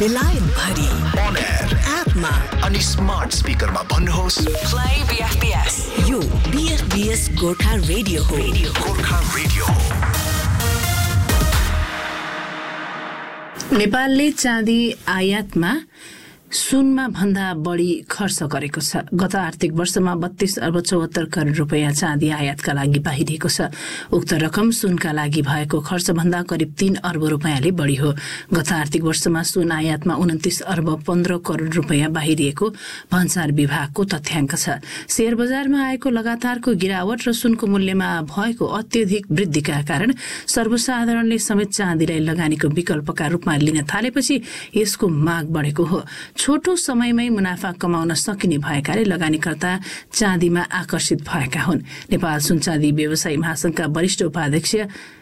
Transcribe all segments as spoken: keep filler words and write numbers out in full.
बेलायत भरि on air एपमा अनि स्मार्ट स्पिकरमा भन्नुहोस् प्ले बीएफबीएस। यो बीएफबीएस गोर्खा रेडियो हो। गोर्खा रेडियो हो। नेपालले चाँदी आयातमा सुनमा भन्दा बढी खर्च गरेको छ। गत आर्थिक वर्षमा बत्तीस अर्ब चौहत्तर करोड रुपियाँ चाँदी आयातका लागि बाहिरिएको छ। उक्त रकम सुनका लागि भएको खर्च भन्दा करिब तीन अर्ब रुपियाँले बढी हो। गत आर्थिक वर्षमा सुन आयातमा उन्तिस अर्ब पन्ध्र करोड रुपियाँ बाहिरिएको भन्सार विभागको तथ्याङ्क छ। शेयर बजारमा आएको लगातारको गिरावट र सुनको मूल्यमा भएको अत्यधिक वृद्धिका कारण सर्वसाधारणले समेत चाँदीलाई लगानीको विकल्पका रूपमा लिन थालेपछि यसको माग बढेको हो। छोटो समयमै मुनाफा कमाउन सकिने भएकाले लगानीकर्ता चाँदीमा आकर्षित भएका हुन्। नेपाल सुनचाँदी व्यवसायी महासंघका वरिष्ठ उपाध्यक्ष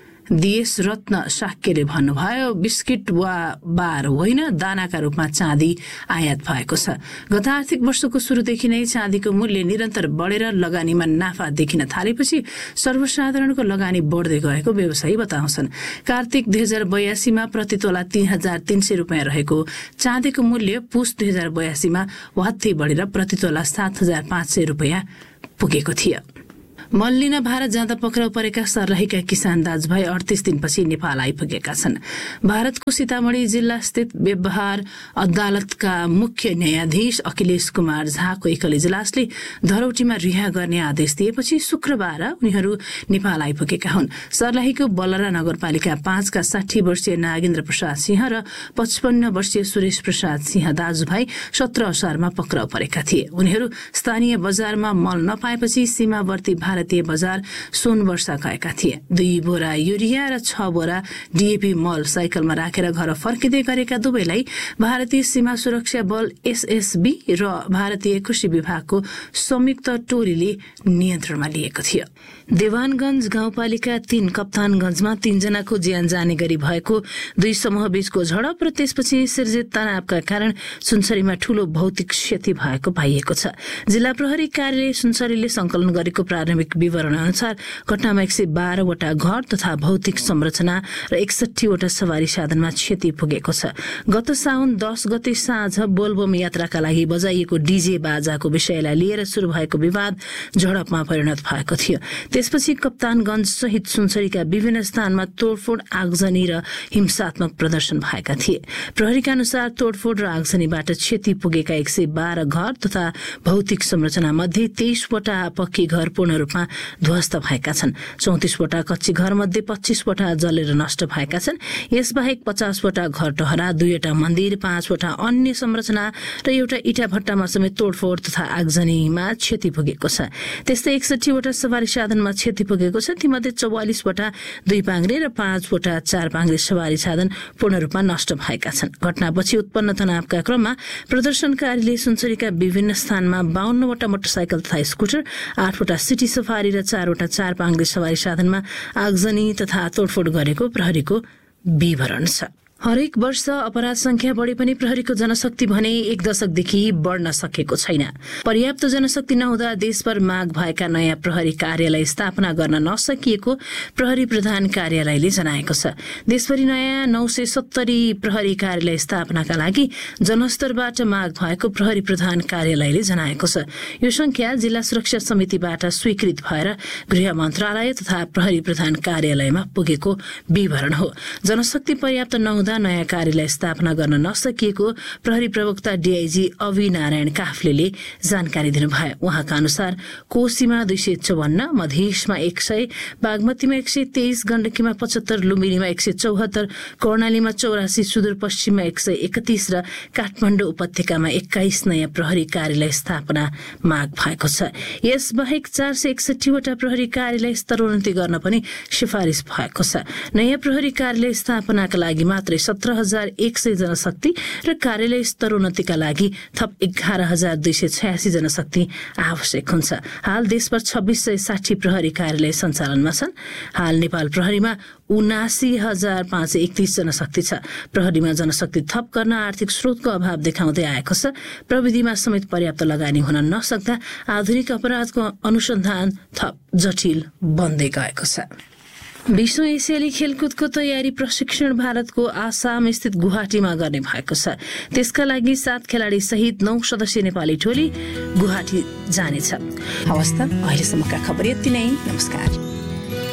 दिएस रत्न शाक्यले भन्नुभयो, बिस्किट वा बार होइन, दानाका रूपमा चाँदी आयात भएको छ। गत आर्थिक वर्षको सुरुदेखि नै चाँदीको मूल्य निरन्तर बढेर लगानीमा नाफा देखिन थालेपछि सर्वसाधारणको लगानी बढ्दै गएको व्यवसायी बताउँछन्। कार्तिक दुई हजार बयासीमा प्रति तोला तीन हजार तीन सय रुपियाँ रहेको चाँदीको मूल्य पुस दुई हजार बयासीमा वात्तै बढेर प्रति तोला सात हजार पाँच सय रुपियाँ पुगेको थियो। मल लिन भारत जाँदा पक्राउ परेका सर्लाहीका किसान दाजुभाइ अडतीस दिनपछि नेपाल आइपुगेका छन्। भारतको सीतामढ़ी जिल्ला स्थित व्यवहार अदालतका मुख्य न्यायाधीश अखिलेश कुमार झाको एकल इजलासले धरौटीमा रिहा गर्ने आदेश दिएपछि शुक्रबार उनीहरू नेपाल आइपुगेका हुन्। सर्लाहीको बलरा नगरपालिका पाँचका साठी वर्षीय नागेन्द्र प्रसाद सिंह र पचपन्न वर्षीय सुरेश प्रसाद सिंह दाजुभाइ सत्र असारमा पक्राउ परेका थिए। उनीहरू स्थानीय बजारमा मल नपाएपछि सीमावर्ती भारतीय बजार सोनवर्षा गएका थिए। दुई बोरा युरिया र छ बोरा डीएपी मल साइकलमा राखेर घर फर्किँदै गरेका दुवैलाई भारतीय सीमा सुरक्षा बल एसएसबी र भारतीय कृषि विभागको संयुक्त टोलीले नियन्त्रणमा लिएको थियो। देवानगंज गाउँपालिका तीन कप्तानगंजमा तीनजनाको ज्यान जाने गरी भएको दुई समूह बीचको झडप र त्यसपछि सिर्जित तनावका कारण सुनसरीमा ठूलो भौतिक क्षति भएको पाइएको छ। जिल्ला प्रहरी कार्यालय सुनसरीले संकलन गरेको प्रारम्भिक विवरण अनुसार घटनामा एक सय बाह्रवटा घर तथा भौतिक संरचना र एकसठीवटा सवारी साधनमा क्षति पुगेको छ। गत साउन दस गते साँझ बोलबम यात्राका लागि बजाइएको डीजे बाजाको विषयलाई लिएर शुरू भएको विवाद झडपमा परिणत भएको थियो। त्यसपछि कप्तानगंज सहित सुनसरीका विभिन्न स्थानमा तोडफोड, आगजनी र हिंसात्मक प्रदर्शन भएका थिए। प्रहरीका अनुसार तोडफोड र आगजनीबाट क्षति पुगेका एक सय बाह्र घर तथा भौतिक संरचना मध्ये तेइसवटा पक्की घर पूर्ण रूपमा ध्वस्त भएका छन्। चौतिसवटा कच्ची घर मध्ये पच्चीसवटा जलेर नष्ट भएका छन्। यसबाहेक पचासवटा घर टहरा, दुईवटा मन्दिर, पाँचवटा अन्य संरचना र एउटा इटा भट्टामा समेत तोडफोड तथा आगजनीमा क्षति पुगेको छ। त्यस्तै एकसठीवटा सवारी साधनमा क्षति पुगेको छ। तीमध्ये चौवालिसवटा दुई पाङ्ग्रे र पाँचवटा चार पाङ्ग्रे सवारी साधन पूर्ण रूपमा नष्ट भएका छन्। घटनापछि उत्पन्न तनावका क्रममा प्रदर्शनकारीले सुनसरीका विभिन्न स्थानमा बाहन्नवटा मोटरसाइकल तथा स्कुटर, आठवटा सिटी सफारी र चारवटा चार पाङ्ग्रे सवारी साधनमा आगजनी तथा तोडफोड गरेको प्रहरीको विवरण छ। हरेक वर्ष अपराध संख्या बढे पनि प्रहरीको जनशक्ति भने एक दशकदेखि बढ्न सकेको छैन। पर्याप्त जनशक्ति नहुँदा देशभर माग भएका नयाँ प्रहरी कार्यालय स्थापना गर्न नसकिएको प्रहरी प्रधान कार्यालयले जनाएको छ। देशभरि नयाँ नौ सय सत्तरी प्रहरी कार्यालय स्थापनाका लागि जनस्तरबाट माग भएको प्रहरी प्रधान कार्यालयले जनाएको छ। यो संख्या जिल्ला सुरक्षा समितिबाट स्वीकृत भएर गृह मन्त्रालय तथा प्रहरी प्रधान कार्यालयमा पुगेको विवरण हो। जनशक्ति पर्याप्त नहुँदा नयाँ कार्यालय स्थापना गर्न नसकिएको प्रहरी प्रवक्ता डीआईजी अवि नारायण काफ्लेले जानकारी दिनुभयो। उहाँका अनुसार कोशीमा दुई सय चौवन्न, मधेसमा एक सय, बागमतीमा एक सय तेइस, गण्डकीमा पचहत्तर, लुम्बिनीमा एक सय चौहत्तर, कर्णालीमा चौरासी, सुदूरपश्चिममा एक सय एकतिस र काठमाडौँ उपत्यकामा एक्काइस नयाँ प्रहरी कार्यालय स्थापना माग भएको छ। यसबाहेक चार सय एकसठीवटा प्रहरी कार्यालय स्तरोन्नति गर्न पनि सिफारिस भएको छ। नयाँ प्रहरी कार्यालय स्थापनाका लागि मात्रै सत्र हजार एक सय जनशक्ति र कार्यालय स्तरोन्नतिका लागि थप एघार हजार दुई सय छयासी जनशक्ति आवश्यक हुन्छ। हाल देशभर छब्बीस सय साठी प्रहरी कार्यालय सञ्चालनमा छन्। हाल नेपाल प्रहरीमा उनासी हजार पाँच सय एकतिस जनशक्ति छ। प्रहरीमा जनशक्ति थप गर्न आर्थिक स्रोतको अभाव देखाउँदै आएको छ। प्रविधिमा समेत पर्याप्त लगानी हुन नसक्दा आधुनिक अपराधको अनुसन्धान थप जटिल बन्दै गएको छ। विश्व एसियाली खेलकुदको तयारी प्रशिक्षण भारतको आसाम स्थित गुवाहाटीमा गर्ने भएको छ। त्यसका लागि सात खेलाडी सहित नौ सदस्यीय नेपाली टोली गुवाहाटी जानेछ। हवस् त, अहिलेसम्मका खबर यति नै। नमस्कार।